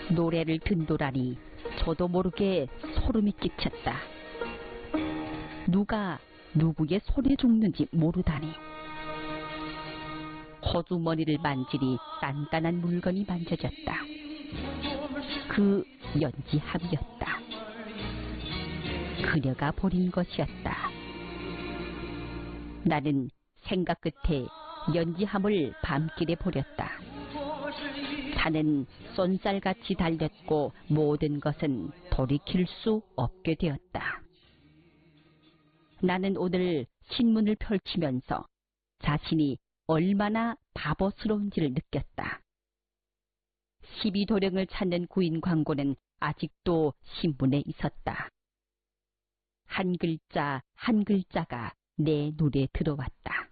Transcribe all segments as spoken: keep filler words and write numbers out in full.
노래를 듣노라니 저도 모르게 소름이 끼쳤다. 누가 누구의 손에 죽는지 모르다니. 호주머니를 만지니 단단한 물건이 만져졌다. 그 연지함이었다. 그녀가 버린 것이었다. 나는 생각 끝에 연지함을 밤길에 버렸다. 산은 쏜살같이 달렸고 모든 것은 돌이킬 수 없게 되었다. 나는 오늘 신문을 펼치면서 자신이 얼마나 바보스러운지를 느꼈다. 십이도령을 찾는 구인 광고는 아직도 신문에 있었다. 한 글자 한 글자가 내 눈에 들어왔다.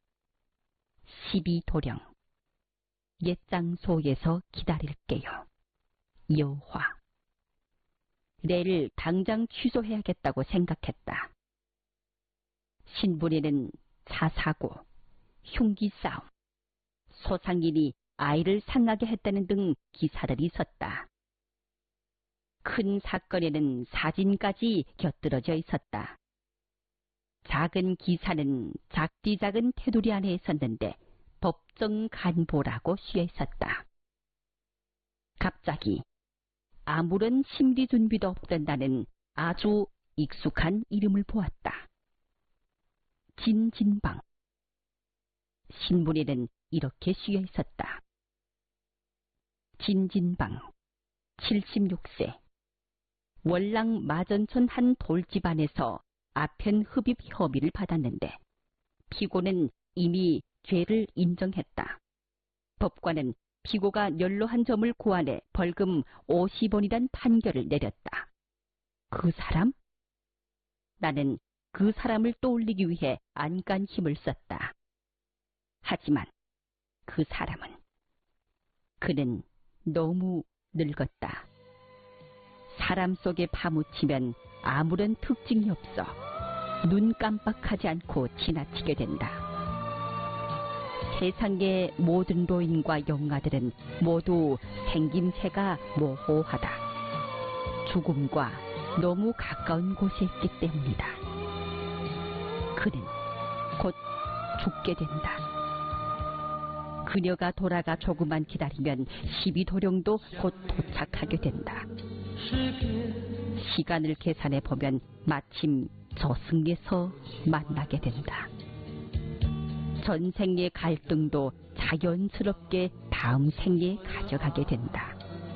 십이도령. 옛 장소에서 기다릴게요. 여화. 내일 당장 취소해야겠다고 생각했다. 신문에는 차 사고, 흉기 싸움, 소상인이 아이를 상하게 했다는 등 기사들이 있었다. 큰 사건에는 사진까지 곁들여져 있었다. 작은 기사는 작디 작은 테두리 안에 있었는데 법정 간보라고 쓰여 있었다. 갑자기 아무런 심리 준비도 없던 나는 아주 익숙한 이름을 보았다. 진진방. 신문에는 이렇게 쓰여 있었다. 진진방, 칠십육 세. 월랑 마전촌 한 돌집안에서 아편 흡입 혐의를 받았는데 피고는 이미 죄를 인정했다. 법관은 피고가 연로한 점을 고안해 벌금 오십 원이란 판결을 내렸다. 그 사람? 나는 그 사람을 떠올리기 위해 안간 힘을 썼다. 하지만 그 사람은, 그는 너무 늙었다. 사람 속에 파묻히면 아무런 특징이 없어 눈 깜빡하지 않고 지나치게 된다. 세상의 모든 노인과 영가들은 모두 생김새가 모호하다. 죽음과 너무 가까운 곳에 있기 때문이다. 그는 곧 죽게 된다. 그녀가 돌아가 조금만 기다리면 십이도령도 곧 도착하게 된다. 시간을 계산해 보면 마침 저승에서 만나게 된다. 전생의 갈등도 자연스럽게 다음 생에 가져가게 된다.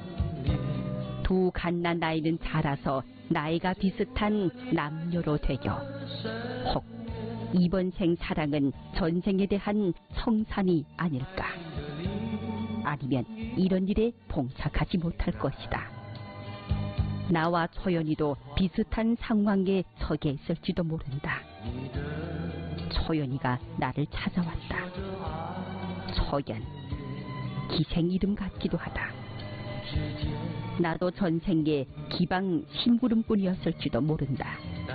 두 갓난 나이는 자라서 나이가 비슷한 남녀로 되어 혹 이번 생 사랑은 전생에 대한 성산이 아닐까. 아니면 이런 일에 봉착하지 못할 것이다. 나와 초연이도 비슷한 상황에 서게 있을지도 모른다. 초연이가 나를 찾아왔다. 초연. 기생 이름 같기도 하다. 나도 전생에 기방 심부름꾼이었을지도 모른다.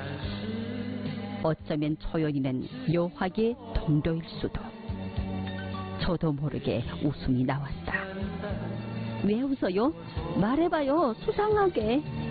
어쩌면 초연이는 묘하게 동료일 수도. 저도 모르게 웃음이 나왔다. 왜 웃어요? 말해봐요, 수상하게.